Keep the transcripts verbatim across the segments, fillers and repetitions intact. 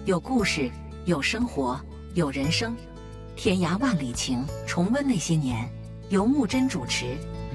有故事，有生活，有人生，天涯万里情，重温那些年，由木真主持。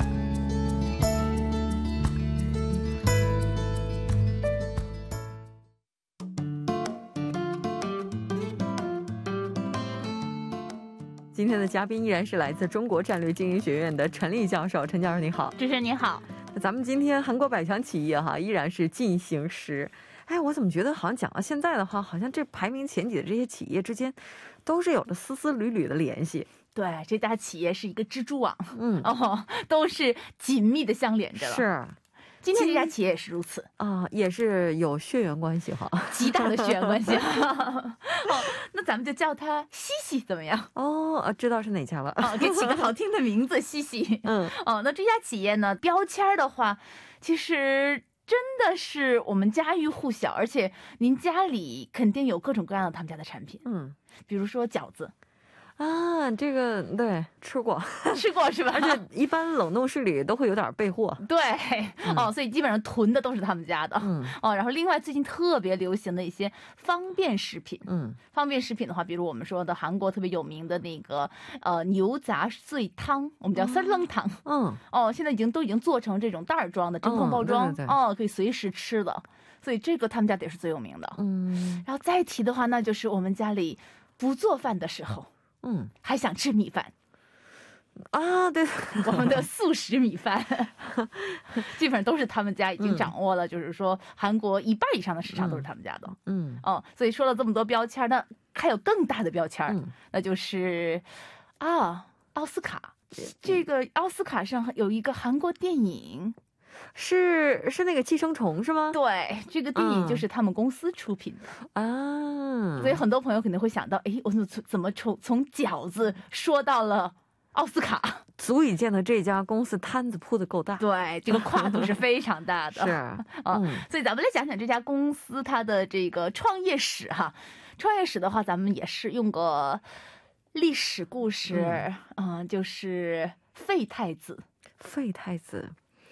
今天的嘉宾依然是来自中国战略经营学院的陈丽教授。陈教授您好。 主持人您好。 咱们今天韩国百强企业哈依然是进行时。哎，我怎么觉得好像讲到现在的话，好像这排名前几的这些企业之间都是有着丝丝缕缕的联系。 对，这家企业是一个蜘蛛网，嗯，哦，都是紧密的相连着了。 是。 今天这家企业也是如此啊、呃，也是有血缘关系哈， 极大的血缘关系。哦，那咱们就叫它西西怎么样？ 哦，知道是哪家了。 哦，给起个好听的名字，西西。嗯，哦，那这家企业呢，标签的话，其实真的是我们家喻户晓，而且您家里肯定有各种各样的他们家的产品。嗯，比如说饺子。 啊，这个对吃过吃过是吧？ 而且一般冷冻室里都会有点备货。 对、嗯、哦，所以基本上囤的都是他们家的。嗯哦，然后另外最近特别流行的一些方便食品。嗯，方便食品的话，比如我们说的韩国特别有名的那个呃牛杂碎汤，我们叫三冷汤。嗯哦，现在已经都已经做成这种袋装的真空包装。嗯、对对对哦，可以随时吃的，所以这个他们家得是最有名的。嗯，然后再提的话，那就是我们家里不做饭的时候。嗯，还想吃米饭啊？对，我们的速食米饭基本上都是他们家已经掌握了，嗯、就是说韩国一半以上的市场都是他们家的。嗯，哦，所以说了这么多标签，那还有更大的标签，嗯、那就是啊，奥斯卡。这个奥斯卡上有一个韩国电影。 是是那个寄生虫是吗？ 对，这个电影就是他们公司出品的啊，所以很多朋友可能会想到，哎，我怎怎么从从饺子说到了奥斯卡， 足以见得这家公司摊子铺的够大。 对，这个跨度是非常大的。是啊、嗯，所以咱们来讲讲这家公司它的这个创业史哈。创业史的话，咱们也是用个历史故事，嗯，嗯就是废太子。 废太子。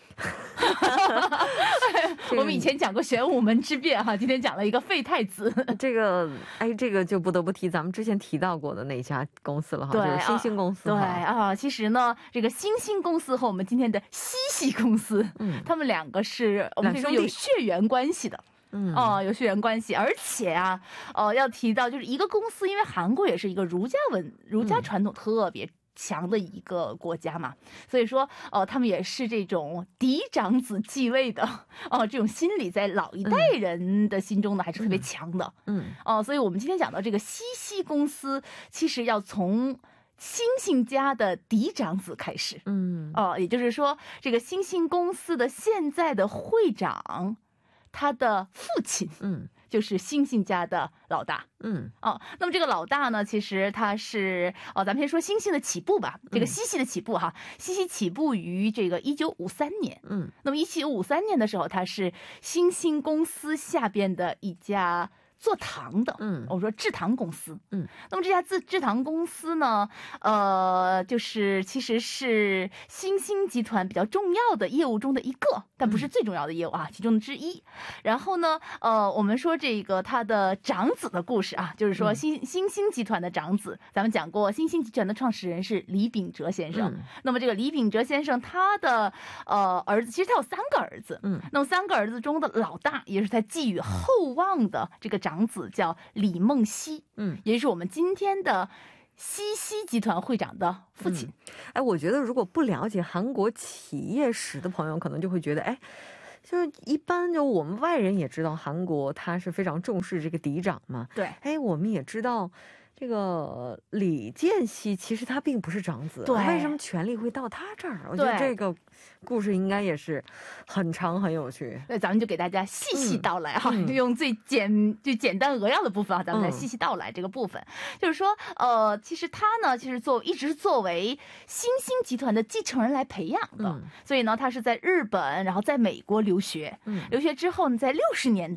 我们以前讲过玄武门之变哈，今天讲了一个废太子。这个哎，这个就不得不提咱们之前提到过的那家公司了哈，就是新兴公司。 对啊，其实呢，这个新兴公司和我们今天的西西公司，嗯，他们两个是我们可以说有血缘关系的。嗯哦，有血缘关系，而且啊，呃，要提到就是一个公司，因为韩国也是一个儒家文儒家传统特别强的一个国家嘛，所以说，呃，他们也是这种嫡长子继位的，哦、呃，这种心理在老一代人的心中呢，还是特别强的，嗯，哦、呃，所以我们今天讲到这个西西公司，其实要从星星家的嫡长子开始，嗯，哦、呃，也就是说，这个星星公司的现在的会长，他的父亲，嗯。就是星星家的老大，嗯，哦，那么这个老大呢，其实他是哦，咱们先说星星的起步吧，这个西西的起步哈，西西起步于这个一九五三年，嗯，那么一九五三年的时候，他是星星公司下边的一家做糖的，嗯，我说制糖公司，嗯，那么这家制制糖公司呢，呃，就是其实是新兴集团比较重要的业务中的一个，但不是最重要的业务啊，其中之一。然后呢，呃，我们说这个他的长子的故事啊，就是说新新兴集团的长子，咱们讲过，新兴集团的创始人是李秉哲先生。嗯、那么这个李秉哲先生他的呃儿子，其实他有三个儿子，嗯，那么三个儿子中的老大，也是他寄予厚望的这个长。长子叫李梦熙，嗯，也就是我们今天的西西集团会长的父亲。 嗯、哎，我觉得如果不了解韩国企业史的朋友，可能就会觉得，哎，就是一般就我们外人也知道韩国它是非常重视这个嫡长嘛， 对， 哎，我们也知道。这个李健熙其实他并不是长子，对，为什么权力会到他这儿？我觉得这个故事应该也是很长很有趣。 那咱们就给大家细细道来哈，嗯、用最简最简单扼要的部分啊，咱们来细细道来这个部分。嗯、就是说，呃，其实他呢，其实作一直作为新兴集团的继承人来培养的，嗯、所以呢，他是在日本，然后在美国留学，嗯、留学之后呢，在六十年代。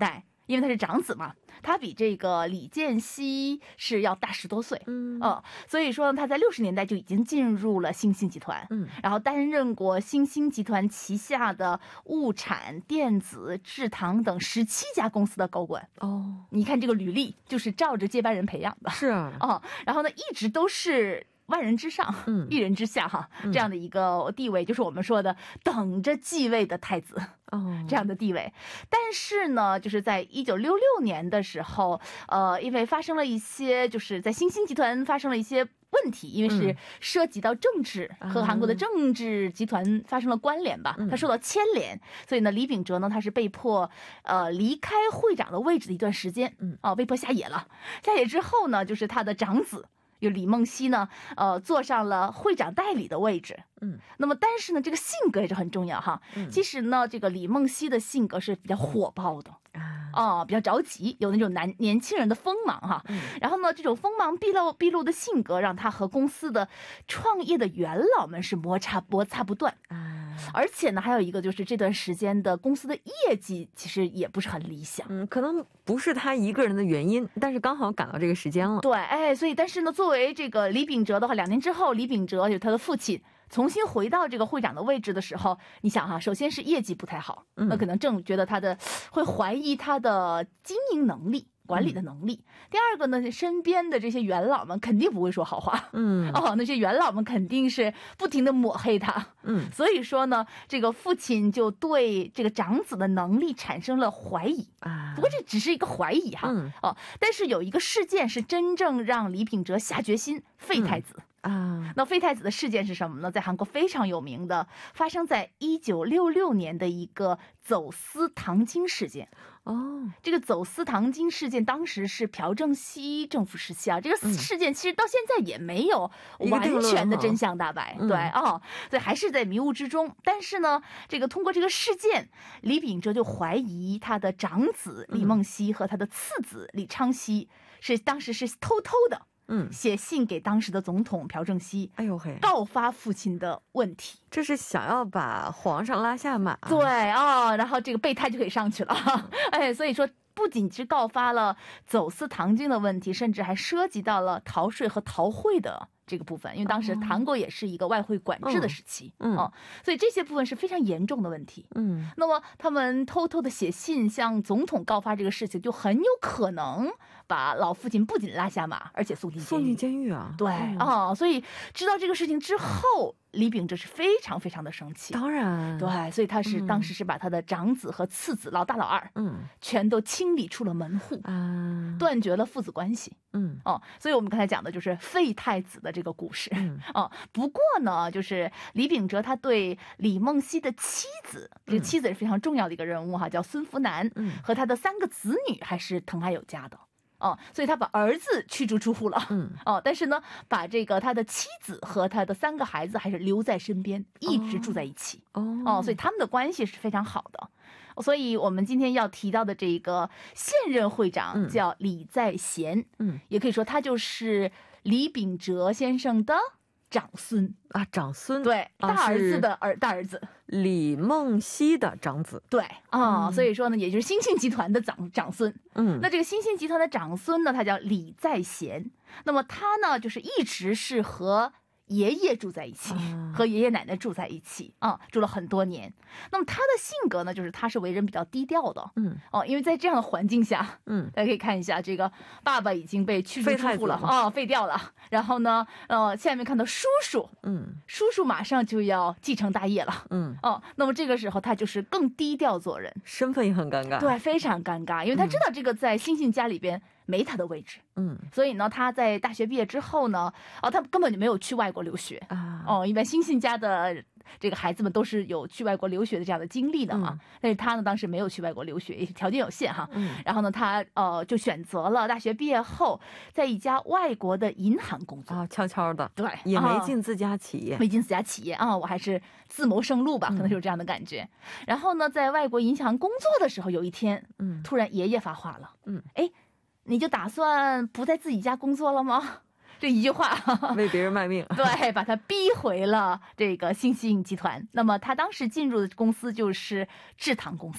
因为他是长子嘛，他比这个李健熙是要大十多岁，嗯，呃，所以说他在六十年代就已经进入了新兴集团，嗯，然后担任过新兴集团旗下的物产、电子、制糖等十七家公司的高管。哦，你看这个履历就是照着接班人培养的， 是啊， 哦，然后呢，一直都是万人之上，嗯，一人之下哈，这样的一个地位，就是我们说的等着继位的太子。哦，这样的地位，但是呢，就是在一九六六年的时候，呃，因为发生了一些，就是在新兴集团发生了一些问题，因为是涉及到政治、嗯、和韩国的政治集团发生了关联吧，嗯、他受到牵连，所以呢，李秉哲呢，他是被迫呃离开会长的位置的一段时间，嗯，啊、呃，被迫下野了。下野之后呢，就是他的长子。就李梦溪呢，呃，坐上了会长代理的位置。嗯，那么但是呢，这个性格也是很重要哈。嗯，其实呢，这个李梦溪的性格是比较火爆的啊、呃，比较着急，有那种男年轻人的锋芒哈。嗯，然后呢，这种锋芒毕露毕露的性格，让他和公司的创业的元老们是摩擦摩擦不断啊。而且呢，还有一个就是这段时间的公司的业绩其实也不是很理想。 嗯，可能不是他一个人的原因，但是刚好赶到这个时间了。 对，哎，所以但是呢，作为这个李秉哲的话，两年之后，李秉哲就他的父亲重新回到这个会长的位置的时候，你想哈，首先是业绩不太好，嗯、那可能正觉得他的会怀疑他的经营能力。管理的能力。第二个呢，身边的这些元老们肯定不会说好话，嗯，哦，那些元老们肯定是不停的抹黑他，嗯，所以说呢，这个父亲就对这个长子的能力产生了怀疑啊。不过这只是一个怀疑哈，嗯、哦，但是有一个事件是真正让李秉哲下决心废太子。嗯啊，那废太子的事件是什么呢？在韩国非常有名的，发生在一九六六年的一个走私糖精事件。哦，这个走私糖精事件当时是朴正熙政府时期啊，这个事件其实到现在也没有完全的真相大白，嗯、对啊、哦，所以还是在迷雾之中。但是呢，这个通过这个事件，李秉哲就怀疑他的长子李梦溪和他的次子李昌熙是当时是偷偷的。嗯，写信给当时的总统朴正熙，哎呦嘿，告发父亲的问题， 这是想要把皇上拉下马。 对啊、哦，然后这个备胎就可以上去了。哎，所以说不仅是告发了走私糖精的问题，甚至还涉及到了逃税和逃汇的这个部分，因为当时韩国也是一个外汇管制的时期，嗯，哦，所以这些部分是非常严重的问题。嗯，那么他们偷偷的写信向总统告发这个事情，就很有可能把老父亲不仅拉下马，而且送进监狱。 送进监狱啊？ 对啊、嗯哦，所以知道这个事情之后，李秉哲是非常非常的生气。 当然， 对，所以他是、嗯、当时是把他的长子和次子老大老二，嗯，全都清理出了门户啊，断绝了父子关系。嗯，哦，所以我们刚才讲的就是废太子的这个故事。嗯，哦，不过呢，就是李秉哲他对李梦溪的妻子，这个妻子是非常重要的一个人物哈，叫孙福南，嗯，和他的三个子女还是疼爱有加的。哦，所以他把儿子驱逐出户了，嗯，哦，但是呢，把这个他的妻子和他的三个孩子还是留在身边，一直住在一起。哦，哦，所以他们的关系是非常好的。所以我们今天要提到的这个现任会长叫李在贤，嗯，也可以说他就是李秉哲先生的长孙啊，长孙， 对，大儿子的儿大儿子， 李梦溪的长子， 对啊、嗯，所以说呢，也就是新兴集团的长长孙。嗯，那这个新兴集团的长孙呢，他叫李在贤。那么他呢，就是一直是和爷爷住在一起，嗯、和爷爷奶奶住在一起啊，住了很多年。那么他的性格呢，就是他是为人比较低调的，嗯，哦，因为在这样的环境下，嗯，大家可以看一下，这个爸爸已经被驱逐出户了啊、哦，废掉了。然后呢，呃，下面看到叔叔，嗯，叔叔马上就要继承大业了，嗯，哦，那么这个时候他就是更低调做人， 身份也很尴尬， 对，非常尴尬，因为他知道这个在新兴家里边没他的位置，嗯，所以呢，他在大学毕业之后呢，哦，他根本就没有去外国留学啊，哦，一般新兴家的这个孩子们都是有去外国留学的这样的经历的嘛，嗯、但是他呢，当时没有去外国留学，条件有限哈，嗯，然后呢，他呃就选择了大学毕业后在一家外国的银行工作啊，悄悄的， 对， 也没进自家企业， 啊、没进自家企业啊，我还是自谋生路吧，可能就是这样的感觉。嗯、然后呢，在外国银行工作的时候，有一天，嗯，突然爷爷发话了，嗯，哎。你就打算不在自己家工作了吗？这一句话为别人卖命， 对，把他逼回了这个新兴集团。那么他当时进入的公司就是制糖公司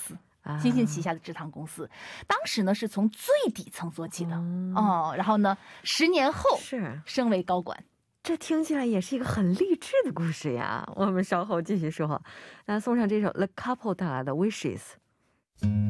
星星旗下的制糖公司，当时呢是从最底层做起的、嗯、哦，然后呢十年后是升为高管。 这听起来也是一个很励志的故事呀。我们稍后继续说。那送上这首 The Couple 带来的 Wishes。